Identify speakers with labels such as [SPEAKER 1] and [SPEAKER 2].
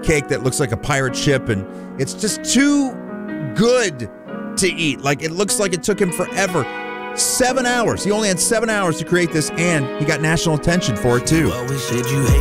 [SPEAKER 1] cake that looks like a pirate ship, and it's just too good to eat. Like, it looks like it took him forever. 7 hours. He only had 7 hours to create this, and he got national attention for it, too.